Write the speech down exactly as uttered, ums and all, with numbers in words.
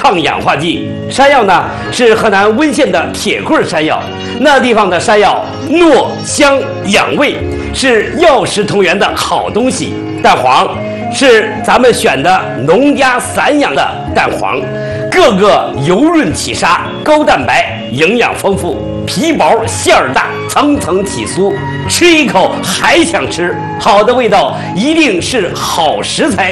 抗氧化剂。山药呢是河南温县的铁棍山药，那地方的山药糯香养胃，是药食同源的好东西。蛋黄是咱们选的农家散养的蛋黄，个个油润起沙，高蛋白，营养丰富，皮薄馅儿大，层层起酥，吃一口还想吃。好的味道一定是好食材